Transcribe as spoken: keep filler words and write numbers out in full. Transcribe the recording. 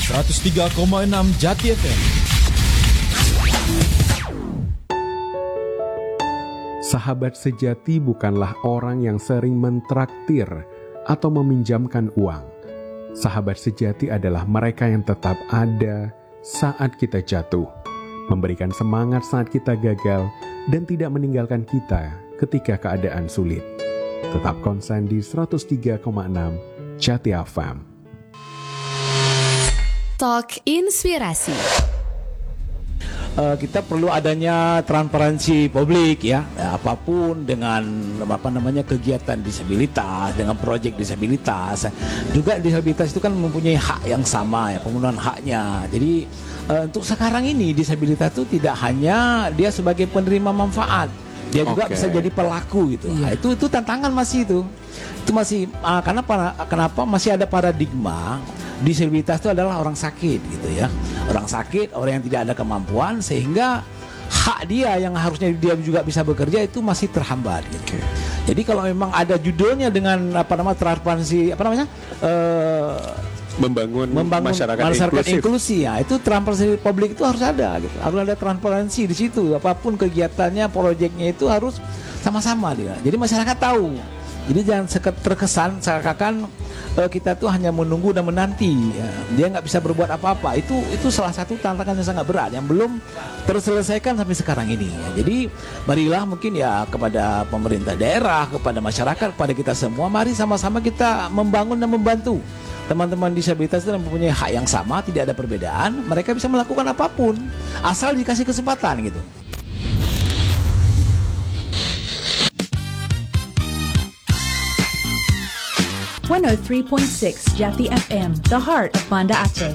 seratus tiga koma enam Jati F M. Sahabat sejati bukanlah orang yang sering mentraktir atau meminjamkan uang. Sahabat sejati adalah mereka yang tetap ada saat kita jatuh, memberikan semangat saat kita gagal, dan tidak meninggalkan kita ketika keadaan sulit. Tetap konsen di seratus tiga koma enam Jati F M. Talk Inspirasi. Uh, kita perlu adanya transparansi publik ya, ya apapun dengan apa namanya kegiatan disabilitas, dengan proyek disabilitas. Juga disabilitas itu kan mempunyai hak yang sama ya, pemenuhan haknya. Jadi uh, untuk sekarang ini disabilitas itu tidak hanya dia sebagai penerima manfaat, dia juga okay. bisa jadi pelaku gitu. Iya. Nah, itu itu tantangan masih itu. Itu masih uh, karena para, kenapa masih ada paradigma disabilitas itu adalah orang sakit gitu ya. Orang sakit, orang yang tidak ada kemampuan, sehingga hak dia yang harusnya dia juga bisa bekerja itu masih terhambat gitu. Okay. Jadi kalau memang ada judulnya dengan apa namanya transparansi apa namanya uh, membangun, membangun masyarakat, masyarakat inklusif. inklusi ya, itu transparansi publik itu harus ada gitu. Harus ada transparansi di situ. Apapun kegiatannya, proyeknya itu harus sama-sama dia. Jadi masyarakat tahu. Jadi jangan terkesan seakan-akan uh, kita tuh hanya menunggu dan menanti ya. Dia nggak bisa berbuat apa-apa. Itu itu salah satu tantangan yang sangat berat yang belum terselesaikan sampai sekarang ini ya. Jadi marilah mungkin ya kepada pemerintah daerah, kepada masyarakat, kepada kita semua, mari sama-sama kita membangun dan membantu teman-teman disabilitas itu yang mempunyai hak yang sama, tidak ada perbedaan. Mereka bisa melakukan apapun asal dikasih kesempatan gitu. one oh three point six Jati F M, the heart of Banda Aceh.